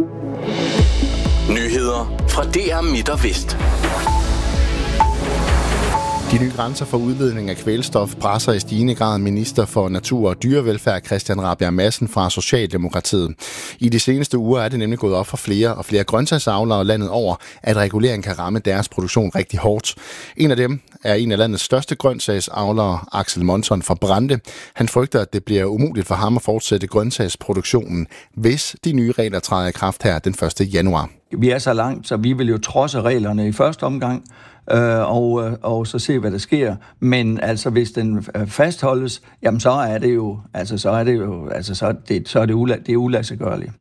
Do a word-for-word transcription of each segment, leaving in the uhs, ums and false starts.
Nyheder fra D R Midt og Vest. De nye grænser for udledning af kvælstof presser i stigende grad minister for natur og dyrevelfærd Christian Rabjerg Madsen fra Socialdemokratiet. I de seneste uger er det nemlig gået op for flere og flere grøntsagsavlere landet over, at regulering kan ramme deres produktion rigtig hårdt. En af dem er en af landets største grøntsagsavlere, Axel Monson fra Brande. Han frygter, at det bliver umuligt for ham at fortsætte grøntsagsproduktionen, hvis de nye regler træder i kraft her den første januar. Vi er så langt, så vi vil jo trodse reglerne i første omgang, øh, og, og så se, hvad der sker. Men altså, hvis den fastholdes, jamen så er det jo, altså så er det jo, altså så er det, så er det, ula, det er uladsiggørligt.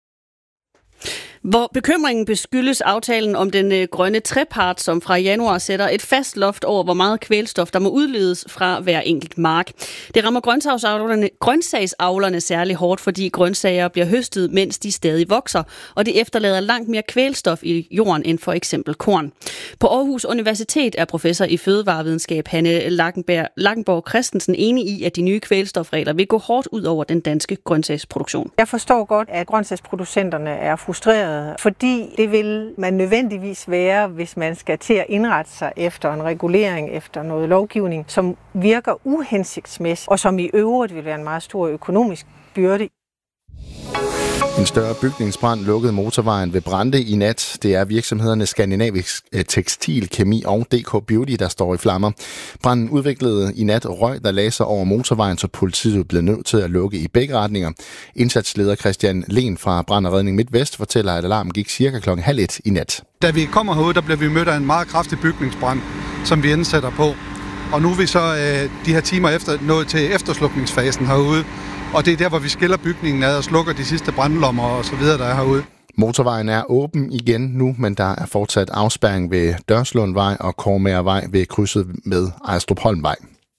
Hvor bekymringen beskyldes aftalen om den øh, grønne trepart, som fra januar sætter et fast loft over, hvor meget kvælstof, der må udledes fra hver enkelt mark. Det rammer grøntsagsavlerne, grøntsagsavlerne særlig hårdt, fordi grøntsager bliver høstet, mens de stadig vokser, og det efterlader langt mere kvælstof i jorden end for eksempel korn. På Aarhus Universitet er professor i fødevarevidenskab Hanne Langenborg Christensen enig i, at de nye kvælstofregler vil gå hårdt ud over den danske grøntsagsproduktion. Jeg forstår godt, at grøntsagsproducenterne er frustrerede, fordi det vil man nødvendigvis være, hvis man skal til at indrette sig efter en regulering, efter noget lovgivning, som virker uhensigtsmæssigt, og som i øvrigt vil være en meget stor økonomisk byrde. En større bygningsbrand lukkede motorvejen ved Brande i nat. Det er virksomhederne Skandinavisk Tekstil, Kemi og D K Beauty, der står i flammer. Branden udviklede i nat røg, der lagde sig over motorvejen, så politiet blev nødt til at lukke i begge retninger. Indsatsleder Christian Len fra Brand og Redning MidtVest fortæller, at alarmen gik cirka klokken halv et i nat. Da vi kommer herude, der bliver vi mødt af en meget kraftig bygningsbrand, som vi indsætter på. Og nu er vi så øh, de her timer efter nået til efterslukningsfasen herude. Og det er der, hvor vi skiller bygningen ad og slukker de sidste brandlommer og så videre, der er herude. Motorvejen er åben igen nu, men der er fortsat afspærring ved Dørslundvej og Kormagervej ved krydset med Ejstrup Holmvej.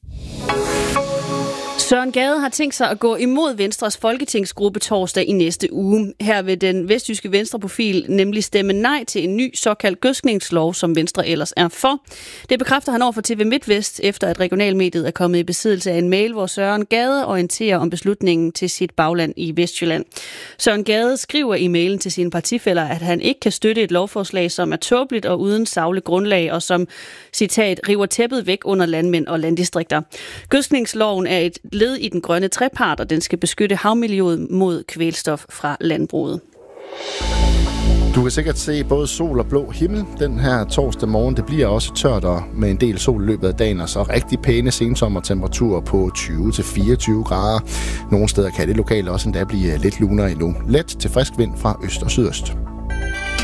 Søren Gade har tænkt sig at gå imod Venstres folketingsgruppe torsdag i næste uge. Her vil den vestjyske venstreprofil nemlig stemme nej til en ny såkaldt gødskningslov, som Venstre ellers er for. Det bekræfter han over for T V MidtVest, efter at regionalmediet er kommet i besiddelse af en mail, hvor Søren Gade orienterer om beslutningen til sit bagland i Vestjylland. Søren Gade skriver i mailen til sine partifæller, at han ikke kan støtte et lovforslag, som er tåbeligt og uden sagligt grundlag, og som, citat, river tæppet væk under landmænd og landdistrikter. Gødskningsloven er et led i den grønne trepart, og den skal beskytte havmiljøet mod kvælstof fra landbruget. Du kan sikkert se både sol og blå himmel den her torsdag morgen. Det bliver også tørt og med en del sol i løbet af dagen, og så rigtig pæne sensommertemperaturer på tyve til fireogtyve grader. Nogle steder kan det lokalt også endda blive lidt lunere endnu. Let til frisk vind fra øst og sydøst.